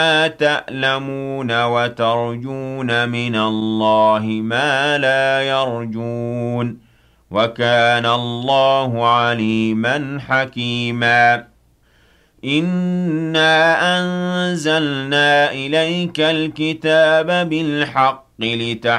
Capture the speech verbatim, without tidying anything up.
تَأْلَمُونَ وَتَرْجُونَ مِنَ اللَّهِ مَا لَا يَرْجُونَ ۗ وَكَانَ اللَّهُ عَلِيمًا حَكِيمًا إِنَّا أَنزَلْنَا إِلَيْكَ الْكِتَابَ بِالْحَقِّ لِتَحْكُمَ